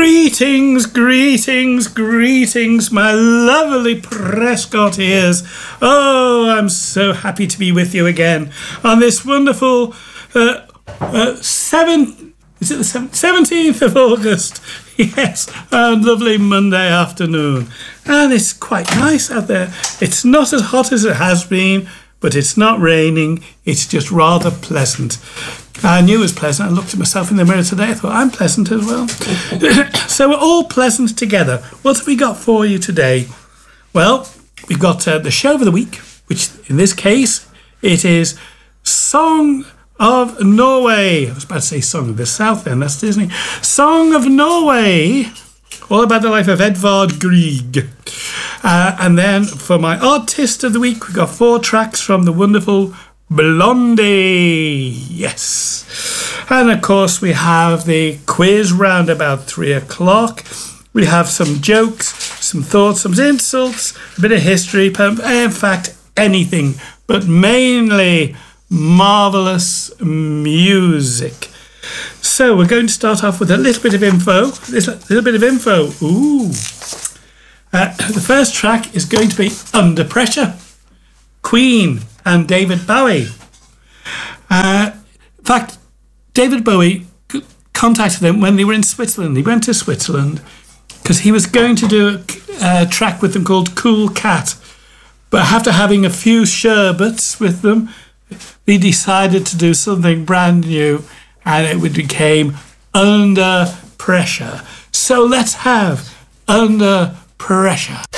Greetings, greetings, greetings, my lovely Prescott ears. Oh, I'm so happy to be with you again on this wonderful 17th of August. Yes, a lovely Monday afternoon. And it's quite nice out there. It's not as hot as it has been, but it's not raining. It's just rather pleasant. I knew it was pleasant. I looked at myself in the mirror today. I thought, I'm pleasant as well. So we're all pleasant together. What have we got for you today? Well, we've got the show of the week, which in this case, it is Song of Norway. I was about to say Song of the South then, that's Disney. Song of Norway, all about the life of Edvard Grieg. And then for my Artist of the Week, we've got 4 tracks from the wonderful Blondie. Yes. And of course, we have the quiz round about 3 o'clock. We have some jokes, some thoughts, some insults, a bit of history, in fact, anything, but mainly marvellous music. So we're going to start off with a little bit of info. Ooh. The first track is going to be Under Pressure, Queen and David Bowie. In fact, David Bowie contacted them when they were in Switzerland. He went to Switzerland because he was going to do a track with them called Cool Cat. But after having a few sherbets with them, they decided to do something brand new, and it became Under Pressure. So let's have Under Pressure.